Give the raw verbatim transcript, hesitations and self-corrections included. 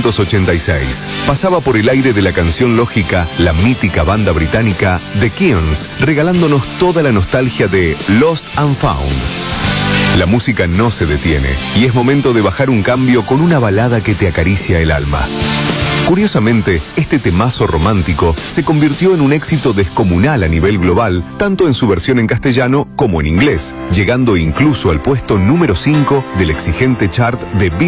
novecientos ochenta y seis. Pasaba por el aire de la canción lógica la mítica banda británica The Kearns, regalándonos toda la nostalgia de Lost and Found. La música no se detiene y es momento de bajar un cambio con una balada que te acaricia el alma. Curiosamente, este temazo romántico se convirtió en un éxito descomunal a nivel global, tanto en su versión en castellano como en inglés, llegando incluso al puesto número cinco del exigente chart de Billboard.